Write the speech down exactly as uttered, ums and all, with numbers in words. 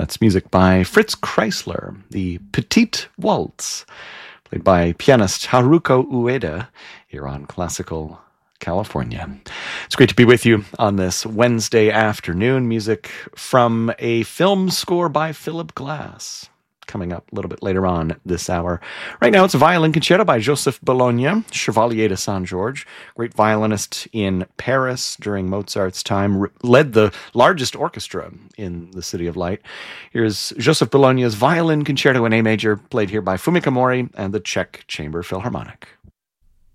That's music by Fritz Kreisler, the Petite Waltz, played by pianist Haruko Ueda here on Classical California. It's great to be with you on this Wednesday afternoon. Music from a film score by Philip Glass, coming up a little bit later on this hour. Right now, it's a violin concerto by Joseph Bologna, Chevalier de Saint-Georges, great violinist in Paris during Mozart's time, led the largest orchestra in the City of Light. Here's Joseph Bologna's violin concerto in A major, played here by Fumika Mori and the Czech Chamber Philharmonic.